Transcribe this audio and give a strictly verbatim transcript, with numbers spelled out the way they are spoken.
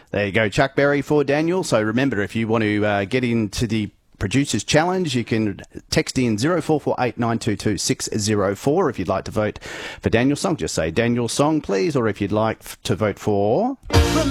There you go, Chuck Berry for Daniel. So remember, if you want to uh, get into the Producers Challenge, you can text in zero four four eight nine two two six zero four if you'd like to vote for Daniel's song. Just say Daniel's song, please, or if you'd like to vote for...